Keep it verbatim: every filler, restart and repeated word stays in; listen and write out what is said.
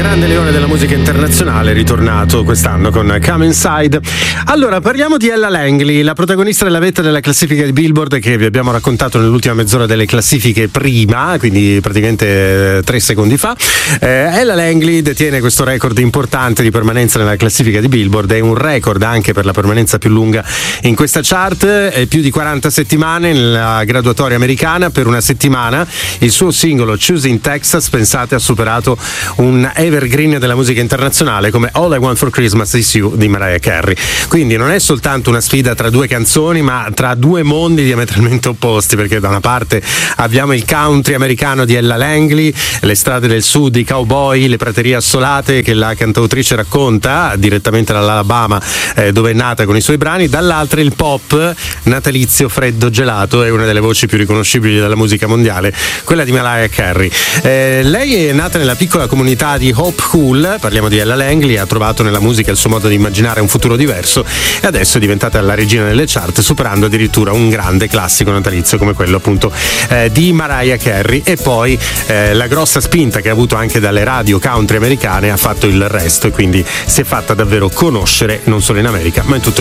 grande leone della musica internazionale, ritornato quest'anno con Come Inside. Allora, parliamo di Ella Langley, la protagonista della vetta della classifica di Billboard, che vi abbiamo raccontato nell'ultima mezz'ora delle classifiche prima, quindi praticamente eh, tre secondi fa. Eh, Ella Langley detiene questo record importante di permanenza nella classifica di Billboard, è un record anche per la permanenza più lunga in questa chart, è più di quaranta settimane nella graduatoria americana. Per una settimana il suo singolo Choosing Texas, pensate, ha superato un evergreen della musica internazionale come All I Want for Christmas Is You di Mariah Carey. Quindi non è soltanto una sfida tra due canzoni, ma tra due mondi diametralmente opposti, perché da una parte abbiamo il country americano di Ella Langley, le strade del sud, i cowboy, le praterie assolate che la cantautrice racconta direttamente dall'Alabama, eh, dove è nata con i suoi brani. Dall'altra il pop natalizio, freddo, gelato, è una delle voci più riconoscibili della musica mondiale, quella di Mariah Carey. Eh, lei è nata nella piccola comunità di Hope Hull, parliamo di Ella Langley, ha trovato nella musica il suo modo di immaginare un futuro diverso e adesso è diventata la regina delle chart, superando addirittura un grande classico natalizio come quello appunto eh, di Mariah Carey. E poi eh, la grossa spinta che ha avuto anche dalle radio country americane ha fatto il resto, e quindi si è fatta davvero conoscere non solo in America ma in tutto